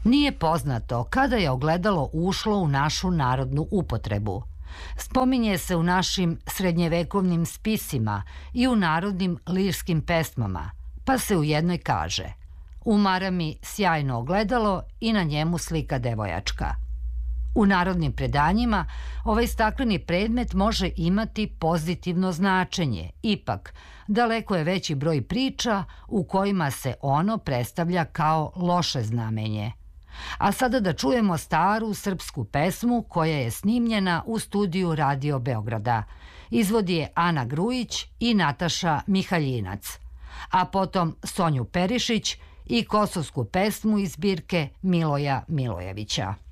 Nije poznato kada je ogledalo ušlo u našu narodnu upotrebu. Spominje se u našim srednjevekovnim spisima i u narodnim lirskim pesmama, pa se u jednoj kaže: u marami sjajno ogledalo i na njemu slika devojačka. U narodnim predanjima ovaj stakleni predmet može imati pozitivno značenje, ipak daleko je veći broj priča u kojima se ono predstavlja kao loše znamenje. A sada da čujemo staru srpsku pesmu koja je snimljena u studiju Radio Beograda. Izvodi je Ana Grujić i Nataša Mihaljinac, a potom Sonju Perišić i kosovsku pesmu iz zbirke Miloja Milojevića.